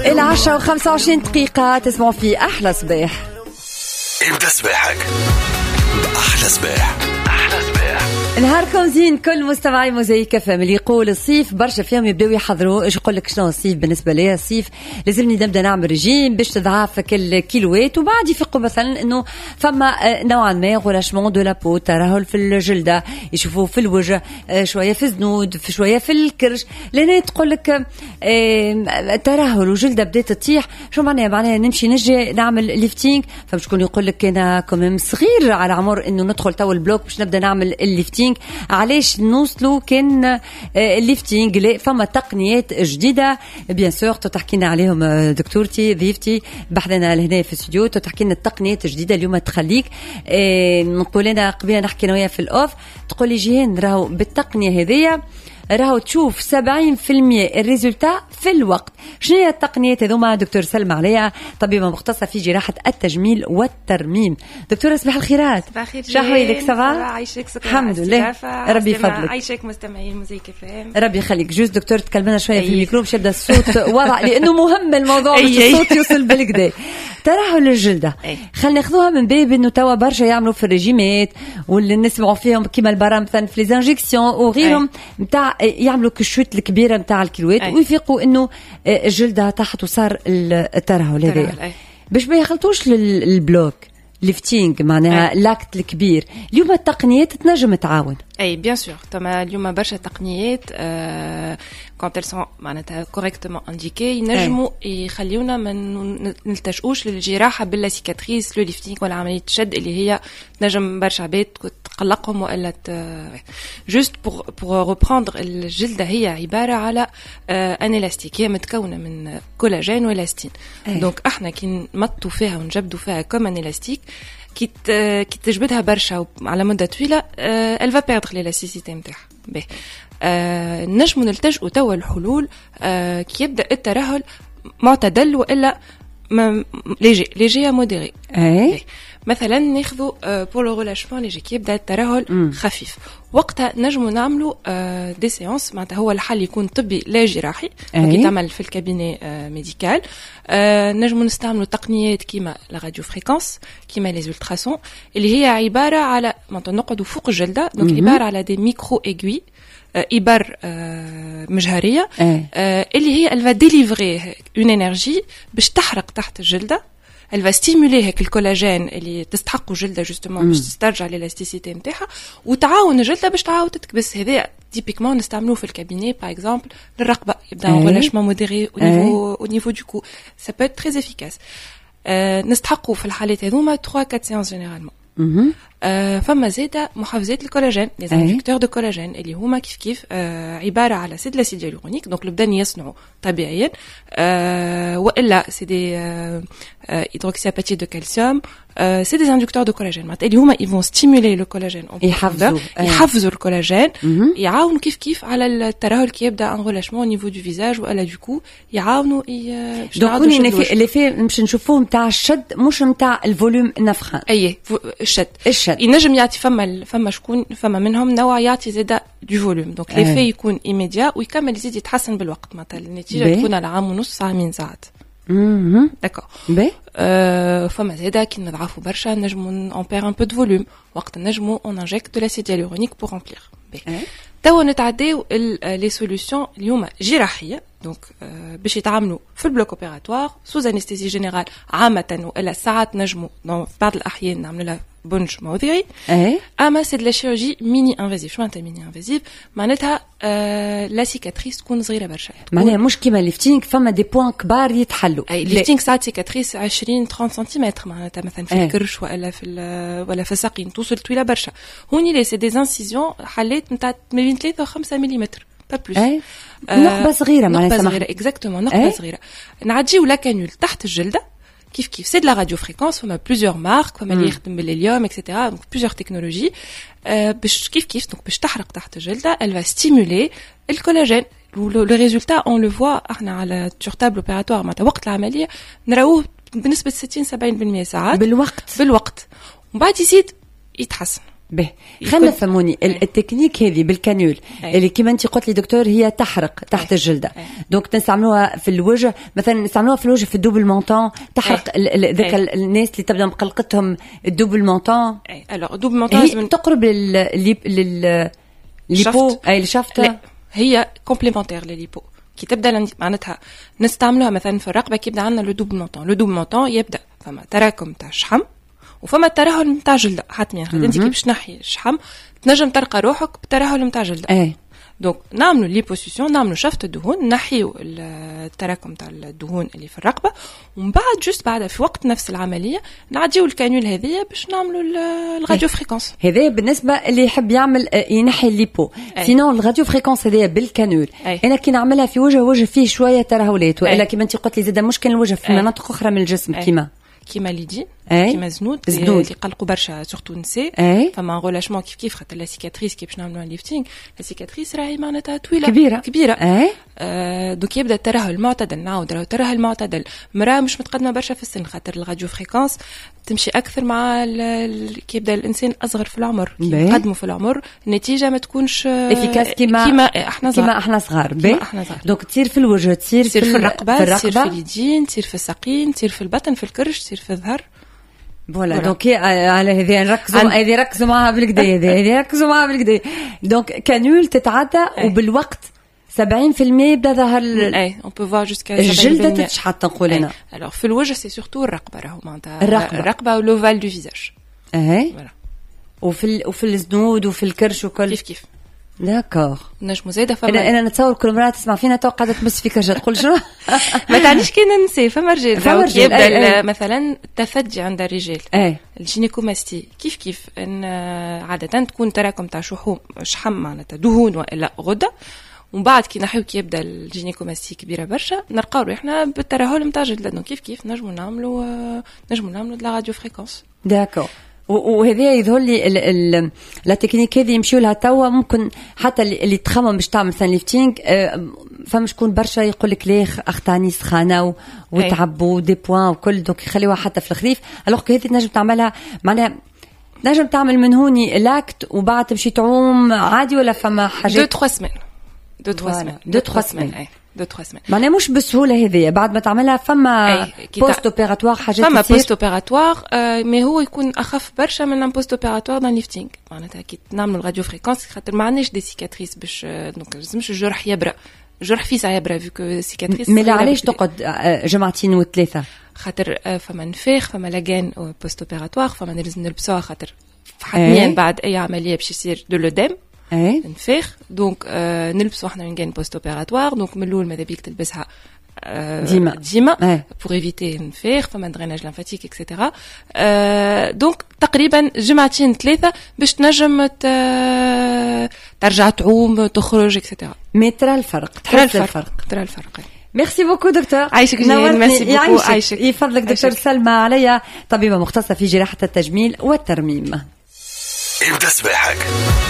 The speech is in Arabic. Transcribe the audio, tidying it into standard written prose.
10 و25 دقيقة تسمعوا في أحلى صباح. ابدأ صباحك بأحلى صباح. أحلى صباح. نهاركم زين كل مستمعي موزايك فاميلي. اللي يقول الصيف برشا فيهم يبداو يحضروا. ايش يقول لك شنو الصيف بالنسبه لي؟ الصيف لازمني نبدا نعمل رجيم باش تضعف الكيلوات، وبعد يفيقوا مثلا انه فما نوعا ما غولاشمون دو لابو، ترهل في الجلده، يشوفوا في الوجه شويه في الزنود، في شويه في الكرش، لين تقول لك ترهل وجلده بدات تطيح. شو معناها نمشي نجي نعمل ليفتينغ. فبشكون يقول لك انا كمان صغير على عمر انه ندخل تو البلوك باش نبدا نعمل الليفتينغ. علاش نوصلوا كان الليفتينغ؟ لا فما تقنيات جديده بيان سور تحكينا عليهم دكتورتي ضيفتي بحثنا لهنا في الاستوديو، تحكي لنا التقنيات الجديده اليوم تخليك نقول لنا قبل نحكي نويا في الاوف، تقول لي جيهان راهو بالتقنيه هذيا راهو تشوف 70% الريزولتا في الوقت. شنو هي التقنيات هذوما؟ دكتور سلمى عليا، طبيبه مختصه في جراحه التجميل والترميم. دكتوره صباح الخيرات. شحوالك؟ سافا؟ عايشك الحمد لله ربي يفضلك. عايشك مستمعين موزيك فهم. ربي يخليك. جوز دكتور تكلمنا شويه في الميكرو باش يبدا الصوت واضح لانه مهم الموضوع باش الصوت يوصل بالكدا. ترهل الجلده خلينا ناخذوها من باب انه توا برشا يعملوا في الريجيمات واللي نسمعوا فيهم كيما البرام مثلا في ليزانجيكسيون وغيرهم نتاع يعملوا كشوت الكبيره نتاع الكيلوات ويفيقوا انه الجلده تحت وصار الترهل هذا باش ما يخلطوش للبلوك ليفتينغ معناها لاكت الكبير. اليوم التقنيات تنجم تعاون. اي بيان سور تما اليوم برشا تقنيات quand elles sont معناتها correctement indiquées ينجموا يخليونا ما نلتجؤوش للجراحه باللا سيكاتريس لو ليفتينغ ولا عمليه شد اللي هي نجم برشا عباد تقلقهم والا جوست pour reprendre. الجلده هي عباره على ان الاستيك، هي متكونه من كولاجين والاستين. دونك احنا كي نمطوا فيها ونجبدوا فيها كوم ان الاستيك كي تجبدها برشا على مده طويله elle va perdre l'élasticité نتاعها. باهي نجموا نلتجئوا توا الحلول كي يبدا الترهل معتدل والا ليجي موديري. مثلا ناخذوا بور لو ريلاشمون ليجي كي يبدا الترهل خفيف، وقتها نجموا نعملوا دي سيونس معناتها هو الحل يكون طبي لا جراحي كي تعمل في الكابيني ميديكال. نجموا نستعملوا تقنيات كيما لا راديو فريكونس كيما لي التراسون اللي هي عباره على معناتها نقعدوا فوق الجلده، دونك عباره على دي ميكرو ايغوي إبر مجهرية اللي هي elle va délivrer une énergie باش تحرق تحت الجلدة. elle va stimuler هيك الكولاجين اللي تستحقه الجلدة جوستومون باش تسترجع l'élasticité نتاعها وتعاون الجلدة باش تعاود تتكبس. هذا تيبيكمون نستعملوه في الكابيني باغ اكزومبل للرقبة، يبدا ريلاشمون موديري au niveau du cou. ça peut être très efficace. نستحقوا في الحالات هذوما 3-4 séances généralement. فما زيادة محفزات الكولاجين لي انجكتور دو كولاجين اللي هما كيف عبارة على سيد لاسيد هيالورونيك. دونك البدن يصنعوا طبيعيا والا سي دي هيدروكسياباتيت دو كالسيوم سي دي انجكتور دو كولاجين معناتها اللي هما يفون ستيمولي لو كولاجين يحفزوا الكولاجين يعاونوا كيف على الترهل كي يبدا ان ريلاشمون نيفو دو فيزاج والا دو كو يعاونوا دونك اللي في مش نشوفوه نتاع الشد مش نتاع الفوليوم النفخان. اي الشد ينجم يعطي فما شكون فما منهم نوع يعطي زاده دو فوليوم. دونك لي في يكون ايميديا ويكمل يزيد يتحسن بالوقت معناتها النتيجه تكون على عام ونص عامين ساعات. داكور فما زاده كي نضعفوا برشا نجموا اون بير ان بو دو فوليوم وقت نجموا اون انجكت دو لاسيد هيالورونيك بور امبلير. توا نتعداو لي سوليوشن اليوم جراحيه دونك باش يتعاملوا في البلوك اوبيراتوار سوز انستيزي جينيرال عامه والا ساعات نجموا في بعض الاحيان نعملوا لها بنج موضعي. اما سي دو لا شيروجي ميني انفازيف. شو معناتها ميني انفازيف؟ معناتها لا سيكاتريس تكون صغيره برشا، معناها مش كيما الليفتينغ فما دي بوين كبار يتحلوا. الليفتينغ ساعات سيكاتريس 20-30 سنتيمتر معناتها مثلا في الكرش ولا في الساقين توصل طويله برشا. هوني لي سي دي انسيزيون حالات نتاع ما بين 3 و5 ملم با بلوس. نقبه صغيره معناتها نقبه صغيره اكزاكتومون نقبه صغيره. نعديو لا كانول تحت الجلده كيف سي de la radio-fréquence. فما plusieurs marques فما اللي يخدم بالهيليوم اكسيتيرا دونك plusieurs technologies باش كيف دونك باش تحرق تحت الجلده. elle va stimuler الكولاجين. le résultat on le voit احنا على sur table opératoire معناتها وقت العمليه نراوه بنسبه 60-70% ساعات بالوقت ومن بعد يزيد يتحسن به خلينا نفهموني التكنيك هذه بالكانيول اللي كما انت قلت لي دكتور هي تحرق تحت الجلده. دونك نستعملوها في الوجه مثلا، نستعملوها في الوجه في الدوبل مونطون تحرق ذاك الناس اللي تبدا مقلقتهم الدوبل مونطون. الوغ دوبل مونطون تقرب للليبو اي الشفطه، هي كومبليمونتير للليبو كي تبدا معناتها نستعملوها مثلا في الرقبه كي يبدا عندنا لو دوبل مونطون يبدا فما تراكم تاع شحم وفما الترهل نتاع جلده حتمين. انت كي باش تنحي الشحم تنجم تلقى روحك بترهل نتاع جلده. دونك نعملوا ليبوسيسيون، نعملوا شفط الدهون، نحيوا التراكم تاع الدهون اللي في الرقبه، ومن بعد جوست بعد في وقت نفس العمليه نعديو الكانيول هذيا باش نعملوا الراديو فريكونس. هذا بالنسبه اللي يحب يعمل ينحي الليبو. سينون الراديو فريكونس هذيا بالكانيول انا كي نعملها في وجه فيه شويه ترهلات، والا كيما انت قلت لي زاد مشكل الوجه في مناطق اخرى من الجسم كيما ليدين كيما زنود اللي قلقوا برشا سورتو نساء. فما غولاشمون كيف خاطر لا سيكاتريس كي باش نعملوا ليفتينغ لا سيكاتريس راهي معناتها طويله كبيره. دوك يبدا الترهل معتدل، نعاود راهو الترهل معتدل. مراه مش متقدمه برشا في السن خاطر الراديو فريكونس تمشي اكثر مع كي يبدا الانسان اصغر في العمر، كي يقدموا في العمر النتيجه ما تكونش افيكاس كيما احنا صغار. دونك تصير في الوجه، تصير في الرقبه، تصير في اليدين، تصير في الساقين، تصير في البطن، في الكرش، تصير في الظهر. فوالا دونك على هذه نركزوا معها بالكدا، هذه ركزوا معها بالكدا. دونك كانول تتعدى وبالوقت 70% بدا ظهر اون بو فوار جوسكا الجلده تتشحط نقول انا. الوغ في الوجه سي سورتو الرقبه، راهو معناتها الرقبه ولوفال دو فيزاج. وفي الزنود وفي الكرش وكل كيف داكور. نجمو زايده فما انا نتصور كل مرة تسمع فينا تو قاعده تمس فيك رجال تقول شنو ما تعنيش كي ننسى فما رجال يبدا مثلا التفجي عند الرجال الجينيكوماستي كيف ان عاده تكون تراكم تاع شحم معناتها دهون والا غده، ومن بعد كي نحيو كي يبدا الجينيكوماستي كبيره برشا نلقاو روحنا بالترهل نتاع الجلد. دونك كيف نجمو نعملوا لا راديو فريكونس. داكور. وهذا يظهر لي لا تكنيك هذه يمشيو لها توا ممكن حتى اللي تخمم باش تعمل مثلا ليفتينغ فما شكون برشا يقول لك ليه اخطاني سخانه وتعبوا دي بوين وكل، دونك يخليوها حتى في الخريف. الوغ هذه تنجم تعملها معناها نجم تعمل من هوني لاكت وبعد تمشي تعوم عادي، ولا فما حاجات 2-3 سمان 2-3 سمان معناها مش بسهوله هذه بعد ما تعملها. فما بوست اوبيراتوار حاجات فما بوست اوبيراتوار مي هو يكون اخف برشا من بوست اوبيراتوار دان ليفتينغ. معناتها كي نعملوا الراديو فريكونس خاطر ما عندناش دي سيكاتريس باش دونك لازمش الجرح يبرأ، الجرح فيه يبرأ فيكو سيكاتريس. مي علاش تقعد جمعتين وثلاثه؟ خاطر فما نفاخ، فما لاغان بوست اوبيراتوار، فما لازم نلبسوها خاطر حتميا بعد اي عمليه باش يصير دو لوديم نفاخ. دونك نلبسوا احنا ونجين بوست اوبيراتوار. دونك من الاول ماذا بيك تلبسها ديما pour éviter نفاخ، فما دريناج لمفاتيك اكسيتيرا. دونك تقريبا جمعتين 3 باش تنجم ترجع تعوم تخرج اكسيتيرا. مي ترى الفرق. ميرسي بوكو دكتور. عايشك جيان. ميرسي بوكو. عايشك يفضلك دكتور سلمى عليا، طبيبه مختصه في جراحه التجميل والترميم. ابدأ سباحك.